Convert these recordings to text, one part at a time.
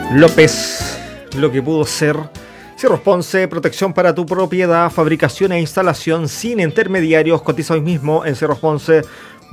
López, lo que pudo ser. Cerros Ponce, protección para tu propiedad, fabricación e instalación sin intermediarios. Cotiza hoy mismo en cerrosponce.cl.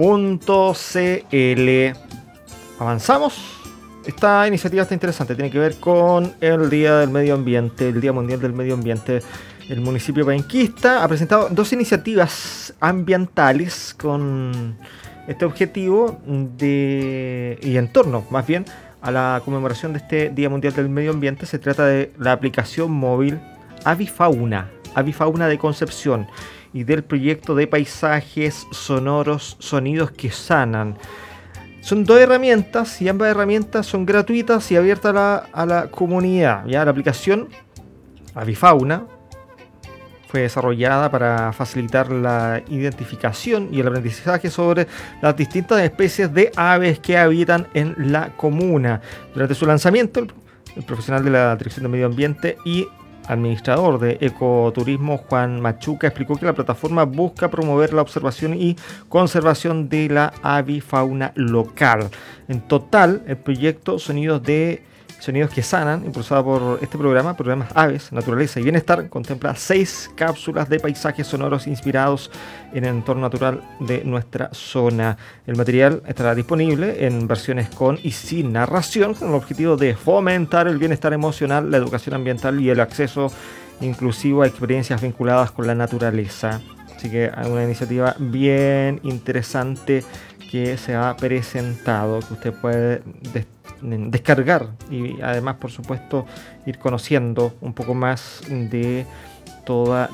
Avanzamos. Esta iniciativa está interesante, tiene que ver con el Día del Medio Ambiente, el Día Mundial del Medio Ambiente. El municipio penquista ha presentado dos iniciativas ambientales con este objetivo y en torno, más bien, a la conmemoración de este Día Mundial del Medio Ambiente. Se trata de la aplicación móvil Avifauna de Concepción, y del proyecto de paisajes sonoros, sonidos que sanan. Son dos herramientas y ambas herramientas son gratuitas y abiertas a la comunidad. ¿Ya? La aplicación Avifauna fue desarrollada para facilitar la identificación y el aprendizaje sobre las distintas especies de aves que habitan en la comuna. Durante su lanzamiento, el profesional de la Dirección de Medio Ambiente y administrador de Ecoturismo, Juan Machuca, explicó que la plataforma busca promover la observación y conservación de la avifauna local. En total, el proyecto Sonidos que Sanan, impulsado por este programas Aves, Naturaleza y Bienestar, contempla 6 cápsulas de paisajes sonoros inspirados en el entorno natural de nuestra zona. El material estará disponible en versiones con y sin narración, con el objetivo de fomentar el bienestar emocional, la educación ambiental y el acceso inclusivo a experiencias vinculadas con la naturaleza. Así que hay una iniciativa bien interesante que se ha presentado, que usted puede descargar y además, por supuesto, ir conociendo un poco más de toda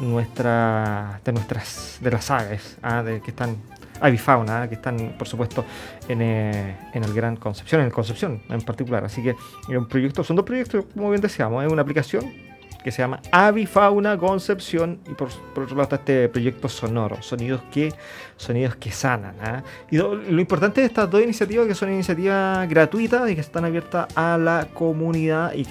de las aves que están avifauna, que están, por supuesto, en el Gran Concepción, en el Concepción en particular. Así que son dos proyectos, como bien decíamos, es una aplicación que se llama Avifauna Concepción, y por otro lado está este proyecto sonoro, sonidos que sanan. Y lo importante de estas dos iniciativas, que son iniciativas gratuitas y que están abiertas a la comunidad y que